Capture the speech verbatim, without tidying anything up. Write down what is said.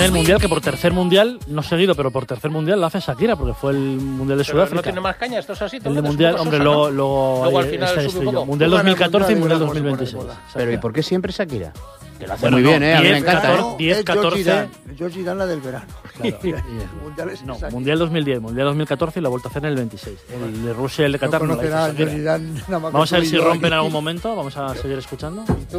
también el mundial, que por tercer mundial, no seguido, pero por tercer mundial lo hace Shakira, porque fue el mundial de Pero Sudáfrica. ¿no tiene más caña? ¿Esto es así? El de mundial, hombre, luego, luego, luego al eh, final este sube estoy un yo. poco. Mundial dos mil catorce y mundial dos mil veintiséis. Pero ¿y por qué siempre Shakira? Que lo hace Bueno, muy bien, ¿eh? A mí me diez, encanta, catorce, ¿eh? diez, catorce. Georgie Dan la del verano. Claro. Mundiales No, es mundial dos mil diez, mundial dos mil catorce y la vuelta a hacer en el veintiséis. El de Rusia y el de No Qatar no, la hizo conocerá a Shakira. Georgie Dan nada más que Vamos a ver tú y si yo rompen en aquí. algún momento, vamos a seguir escuchando.